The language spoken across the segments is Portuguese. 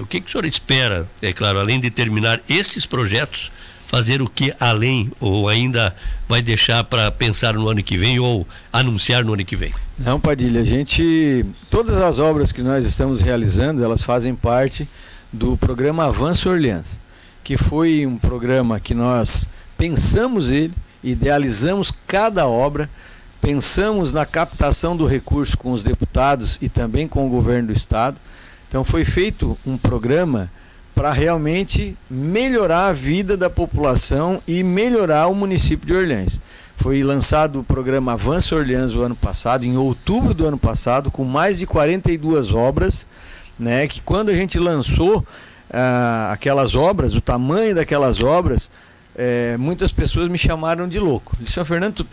o que o senhor espera, é claro, além de terminar estes projetos, fazer o que além, ou ainda vai deixar para pensar no ano que vem ou anunciar no ano que vem? Não, Padilha, todas as obras que nós estamos realizando, elas fazem parte do programa Avanço Orleans, que foi um programa que nós pensamos ele, idealizamos cada obra, pensamos na captação do recurso com os deputados e também com o governo do estado. Então foi feito um programa para realmente melhorar a vida da população e melhorar o município de Orleans. Foi lançado o programa Avanço Orleans o ano passado, em outubro do ano passado, com mais de 42 obras, né, que quando a gente lançou aquelas obras, o tamanho daquelas obras, muitas pessoas me chamaram de louco. Disse, senhor Fernando,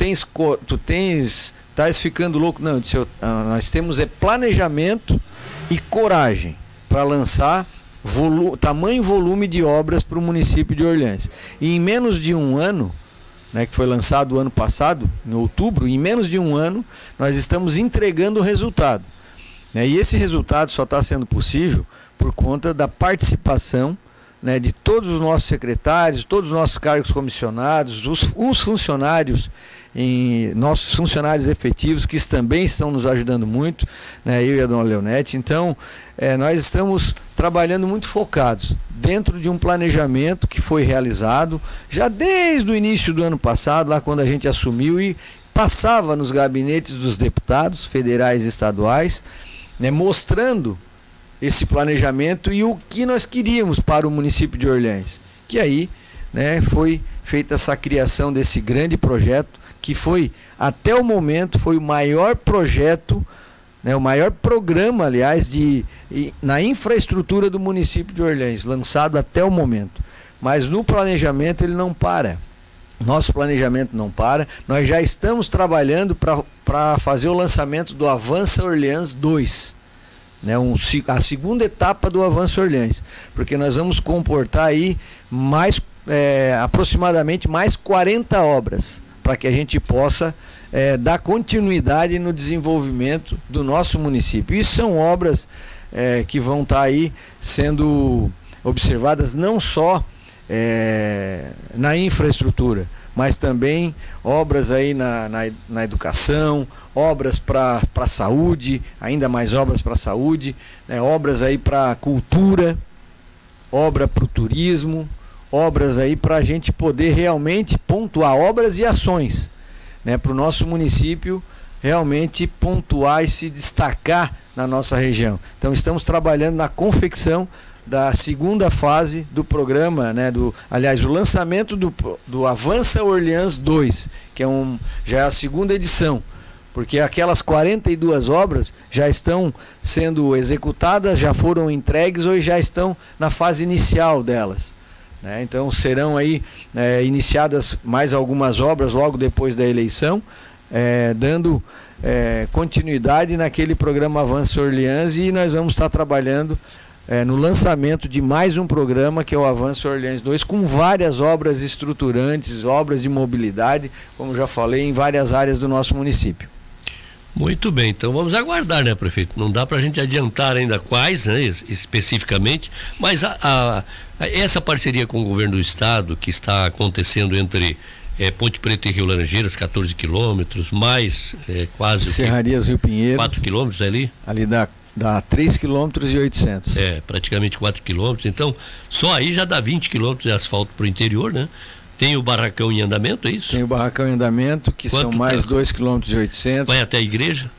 estás ficando louco? Não, eu disse, nós temos planejamento e coragem para lançar tamanho e volume de obras para o município de Orleans. E em menos de um ano, né, que foi lançado o ano passado, em outubro, em menos de um ano, nós estamos entregando o resultado. Né, e esse resultado só está sendo possível por conta da participação, né, de todos os nossos secretários, todos os nossos cargos comissionados, os funcionários, nossos funcionários efetivos, que também estão nos ajudando muito, né, eu e a dona Leonete. Então, nós estamos trabalhando muito focados dentro de um planejamento que foi realizado já desde o início do ano passado, lá quando a gente assumiu e passava nos gabinetes dos deputados federais e estaduais, né, mostrando esse planejamento e o que nós queríamos para o município de Orleans. Que aí, né, foi feita essa criação desse grande projeto, que foi, até o momento, foi o maior projeto, né, o maior programa, aliás, na infraestrutura do município de Orleans, lançado até o momento. Mas no planejamento ele não para. Nosso planejamento não para. Nós já estamos trabalhando para fazer o lançamento do Avança Orleans 2. Né, a segunda etapa do Avanço Orleans. Porque nós vamos comportar aí aproximadamente mais 40 obras, para que a gente possa dar continuidade no desenvolvimento do nosso município. E são obras que vão estar aí sendo observadas não só na infraestrutura, mas também obras aí na educação, obras para a saúde, ainda mais obras para a saúde, né, obras aí para a cultura, obra para o turismo, obras aí para a gente poder realmente pontuar, obras e ações, né, para o nosso município realmente pontuar e se destacar na nossa região. Então estamos trabalhando na confecção da segunda fase do programa, né, aliás, o lançamento do Avança Orleans 2, que já é a segunda edição, porque aquelas 42 obras já estão sendo executadas, já foram entregues ou já estão na fase inicial delas. Né? Então serão aí iniciadas mais algumas obras logo depois da eleição, dando continuidade naquele programa Avança Orleans, e nós vamos estar trabalhando no lançamento de mais um programa, que é o Avanço Orleans 2, com várias obras estruturantes, obras de mobilidade, como já falei, em várias áreas do nosso município. Muito bem, então vamos aguardar, né, prefeito? Não dá para a gente adiantar ainda quais, né, especificamente, mas essa parceria com o governo do estado que está acontecendo entre Ponte Preta e Rio Laranjeiras, 14 quilômetros, mais quase Serrarias Rio Pinheiro, 4 quilômetros ali? Ali dá 3 quilômetros e 800. Praticamente 4 quilômetros, então só aí já dá 20 quilômetros de asfalto para o interior, né? Tem o barracão em andamento, é isso? Tem o barracão em andamento, que são mais 2 quilômetros e 800. Vai até a igreja?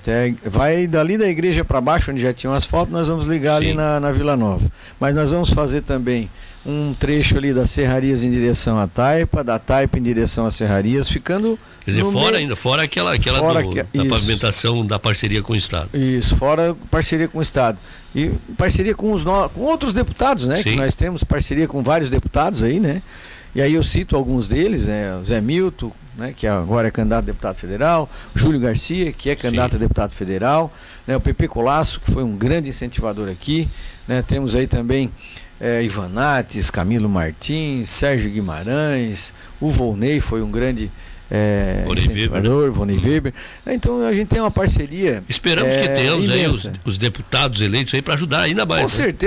Vai dali da igreja para baixo, onde já tinha um asfalto, nós vamos ligar ali na Vila Nova. Mas nós vamos fazer também um trecho ali das Serrarias em direção à Taipa, da Taipa em direção às Serrarias, ficando... Quer dizer, fora aquela da pavimentação da parceria com o Estado. Isso, fora parceria com o Estado. E parceria com outros deputados, né? Sim. Que nós temos parceria com vários deputados aí, né? E aí eu cito alguns deles, né? O Zé Milton, né? Que agora é candidato a deputado federal, o Júlio Garcia, que é candidato a deputado federal, né? O Pepe Colasso, que foi um grande incentivador aqui, né? Temos aí também Ivan Nates, Camilo Martins, Sérgio Guimarães, o Volney foi um grande incentivador, Volney Weber. Então a gente tem uma parceria. Esperamos que tenhamos aí os deputados eleitos aí para ajudar ainda mais. Com certeza.